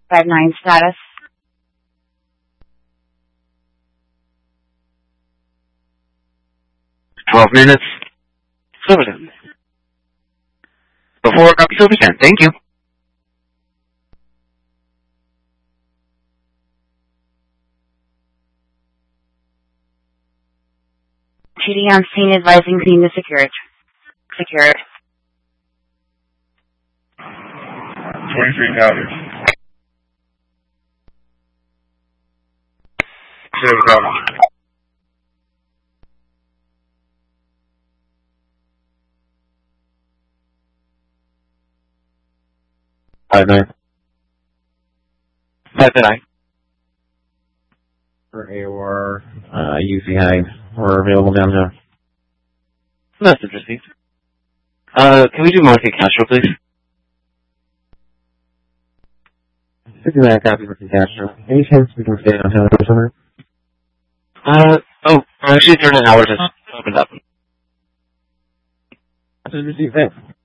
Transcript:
5-9 status. minutes. Silverton. Before copy Silverton. Thank you. TD on scene advising scene to secured. Secured. 23 counters. 7 counters. Five nine. 5-9. For AOR, UC Hide, we're available downtown. Message received. Can we do Market Castro, please? 59 copies of Castro. Any chance we can stay downtown for summer? Actually, 39 hours has opened up. Message received, thanks.